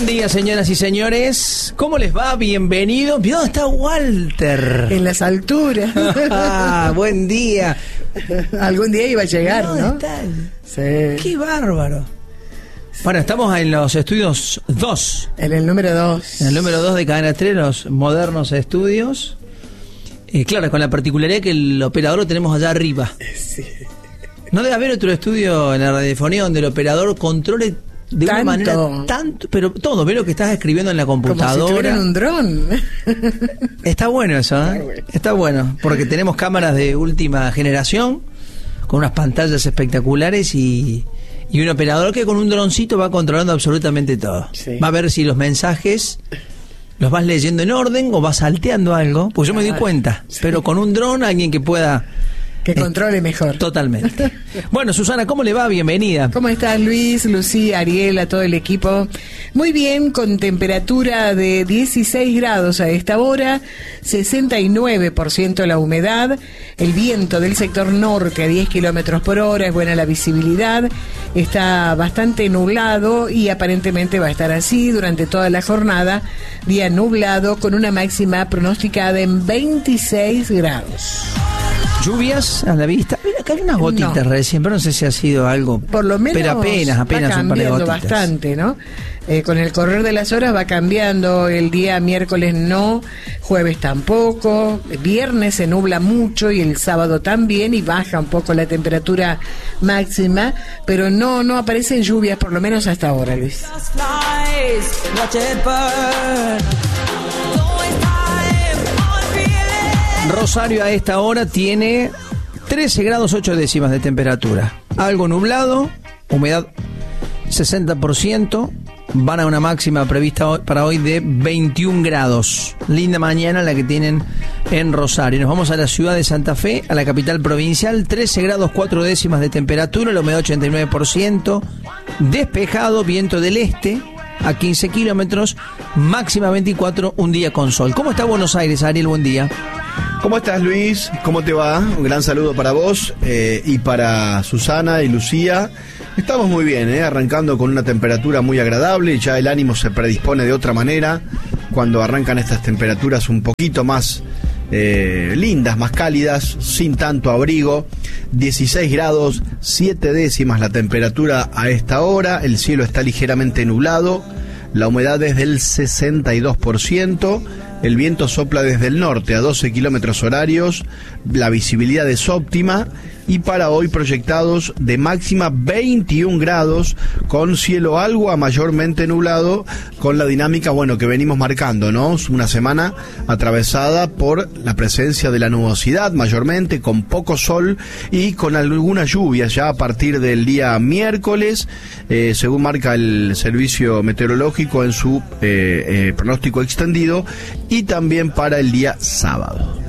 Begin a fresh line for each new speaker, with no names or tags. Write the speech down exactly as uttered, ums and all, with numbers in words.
Buen día, señoras y señores. ¿Cómo les va? Bienvenidos. ¿Dónde está Walter?
En las alturas.
Ah, buen día.
Algún día iba a llegar, ¿no?
¿Dónde está?
Sí.
Qué bárbaro. Bueno, estamos en los estudios dos.
En el número dos.
En el número dos de Cadena tres, los modernos estudios. Eh, claro, con la particularidad que el operador lo tenemos allá arriba.
Sí.
No debe haber otro estudio en la radiofonía donde el operador controle de
Tanto.
una manera tanto, pero todo, ve lo que estás escribiendo en la computadora.
Como si tuviera un dron.
Está bueno eso, ¿eh?
Está bueno.
Está bueno, porque tenemos cámaras de última generación con unas pantallas espectaculares y, y un operador que con un droncito va controlando absolutamente todo.
Sí.
Va a ver si los mensajes los vas leyendo en orden o vas salteando algo, pues yo me di
Ah,
cuenta,
sí.
pero con un dron alguien que pueda...
Que controle mejor.
Totalmente. Bueno, Susana, ¿cómo le va? Bienvenida.
¿Cómo estás, Luis, Lucía, Ariel, a todo el equipo? Muy bien, con temperatura de dieciséis grados a esta hora, sesenta y nueve por ciento la humedad, el viento del sector norte a diez kilómetros por hora, es buena la visibilidad, está bastante nublado y aparentemente va a estar así durante toda la jornada, día nublado con una máxima pronosticada en veintiséis grados.
¿Lluvias a la vista? Mira, acá hay unas gotitas
No.
recién, pero no sé si ha sido algo.
Por lo menos
pero apenas, apenas
va
un par de
cambiando
gotitas.
bastante, ¿no? Eh, con el correr de las horas va cambiando. El día miércoles no, jueves tampoco, viernes se nubla mucho y el sábado también y baja un poco la temperatura máxima, pero no no aparecen lluvias, por lo menos hasta ahora, Luis.
Rosario a esta hora tiene trece grados ocho décimas de temperatura. Algo nublado, humedad sesenta por ciento, van a una máxima prevista hoy, para hoy de veintiún grados. Linda mañana la que tienen en Rosario. Nos vamos a la ciudad de Santa Fe, a la capital provincial, trece grados cuatro décimas de temperatura, la humedad ochenta y nueve por ciento, despejado, viento del este a quince kilómetros, máxima veinticuatro, un día con sol. ¿Cómo está Buenos Aires, Ariel? Buen día.
¿Cómo estás, Luis? ¿Cómo te va? Un gran saludo para vos eh, y para Susana y Lucía. Estamos muy bien, ¿eh? Arrancando con una temperatura muy agradable, ya el ánimo se predispone de otra manera cuando arrancan estas temperaturas un poquito más eh, lindas, más cálidas, sin tanto abrigo. dieciséis grados siete décimas la temperatura a esta hora, el cielo está ligeramente nublado, la humedad es del sesenta y dos por ciento. El viento sopla desde el norte a doce kilómetros horarios, la visibilidad es óptima y para hoy proyectados de máxima veintiún grados con cielo algo a mayormente nublado, con la dinámica, bueno, que venimos marcando, ¿no? Una semana atravesada por la presencia de la nubosidad mayormente, con poco sol y con algunas lluvias ya a partir del día miércoles, eh, según marca el servicio meteorológico en su eh, eh, pronóstico extendido, y también para el día sábado.